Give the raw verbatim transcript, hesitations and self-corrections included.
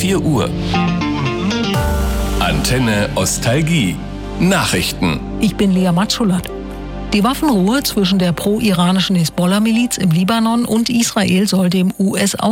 vier Uhr. Antenne Ostalgie. Nachrichten. Ich bin Lea Matschulat. Die Waffenruhe zwischen der pro-iranischen Hisbollah-Miliz im Libanon und Israel soll dem U S